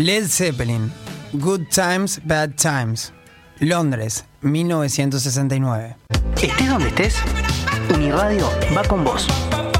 Led Zeppelin, Good Times, Bad Times, Londres, 1969. Estés donde estés, Uniradio va con vos.